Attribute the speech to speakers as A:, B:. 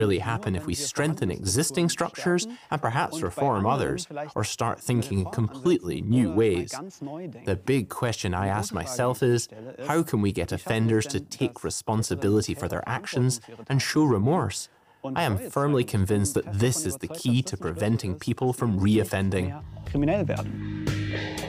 A: really happen if we strengthen existing structures and perhaps reform others, or start thinking in completely new ways. The big question I ask myself is, how can we get offenders to take responsibility for their actions and show remorse? I am firmly convinced that this is the key to preventing people from reoffending.